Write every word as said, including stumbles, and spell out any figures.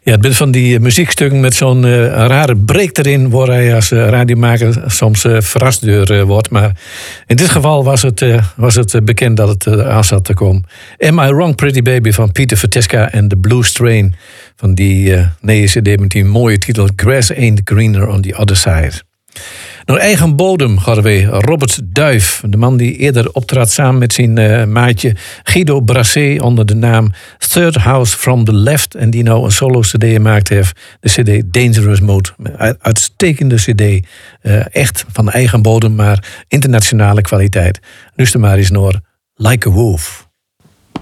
Ja, het bent van die muziekstukken met zo'n uh, rare break erin, waar hij als uh, radiomaker soms uh, verrast door uh, wordt. Maar in dit geval was het, uh, was het uh, bekend dat het uh, aan zat te komen. Am I Wrong, Pretty Baby van Peter Fratisca en The Blues Train van die uh, nieuwe cd met die mooie titel Grass Ain't Greener on the Other Side. Naar eigen bodem hadden we Robert Duif, de man die eerder optrad samen met zijn uh, maatje Guido Brasset onder de naam Third House from the Left en die nou een solo-cd gemaakt heeft, de cd Dangerous Mode. Uitstekende cd, uh, echt van eigen bodem, maar internationale kwaliteit. Nu is er maar eens naar Like a Wolf.